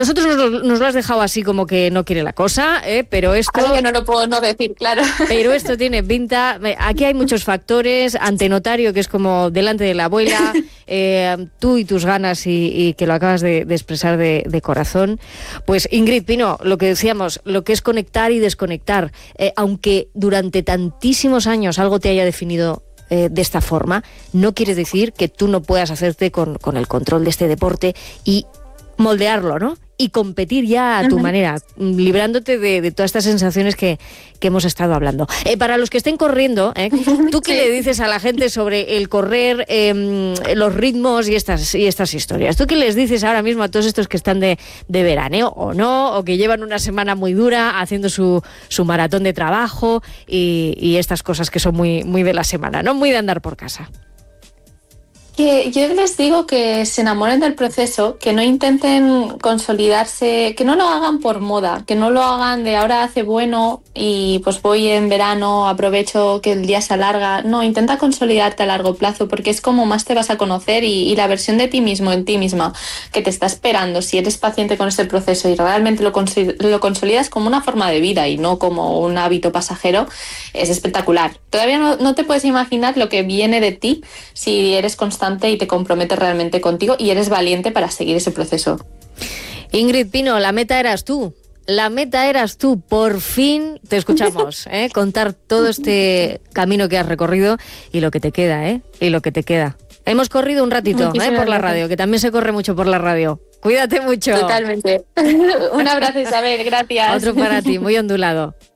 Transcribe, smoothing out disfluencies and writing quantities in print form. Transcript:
Nosotros nos lo has dejado así como que no quiere la cosa, pero esto... Algo que no lo puedo no decir, claro. Pero esto tiene pinta... Aquí hay muchos factores, ante notario, que es como delante de la abuela, tú y tus ganas y que lo acabas de expresar de corazón. Pues Ingrid Pino, lo que decíamos, lo que es conectar y desconectar, aunque durante tantísimos años algo te haya definido de esta forma, no quiere decir que tú no puedas hacerte con el control de este deporte y moldearlo, ¿no? Y competir ya a tu manera, librándote de todas estas sensaciones que hemos estado hablando. Para los que estén corriendo, ¿tú qué le dices a la gente sobre el correr, los ritmos y estas historias? ¿Tú qué les dices ahora mismo a todos estos que están de veraneo o no, o que llevan una semana muy dura haciendo su maratón de trabajo y estas cosas que son muy, muy de la semana, ¿no? Muy de andar por casa? Que yo les digo que se enamoren del proceso, que no intenten consolidarse, que no lo hagan por moda, que no lo hagan de ahora hace bueno y pues voy en verano, aprovecho que el día se alarga. No, intenta consolidarte a largo plazo porque es como más te vas a conocer y la versión de ti mismo, en ti misma, que te está esperando, si eres paciente con este proceso y realmente lo consolidas como una forma de vida y no como un hábito pasajero, es espectacular. Todavía no te puedes imaginar lo que viene de ti si eres constante y te comprometes realmente contigo y eres valiente para seguir ese proceso. Ingrid Pino, la meta eras tú. La meta eras tú. Por fin te escuchamos, contar todo este camino que has recorrido y lo que te queda, y lo que te queda. Hemos corrido un ratito por la radio, que también se corre mucho por la radio. Cuídate mucho. Totalmente. Un abrazo, Isabel, gracias. Otro para ti, muy ondulado.